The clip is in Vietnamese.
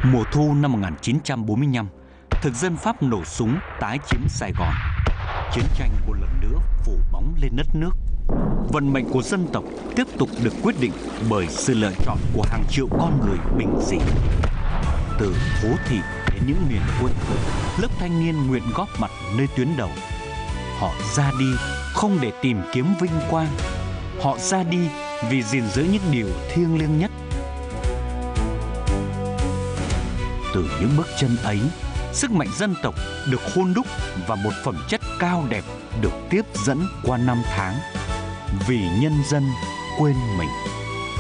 Mùa thu năm 1945, thực dân Pháp nổ súng tái chiếm Sài Gòn. Chiến tranh một lần nữa phủ bóng lên đất nước. Vận mệnh của dân tộc tiếp tục được quyết định bởi sự lựa chọn của hàng triệu con người bình dị. Từ phố thị đến những miền quê, lớp thanh niên nguyện góp mặt nơi tuyến đầu. Họ ra đi không để tìm kiếm vinh quang, họ ra đi vì gìn giữ những điều thiêng liêng nhất. Từ những bước chân ấy, sức mạnh dân tộc được hôn đúc và một phẩm chất cao đẹp được tiếp dẫn qua năm tháng. Vì nhân dân quên mình.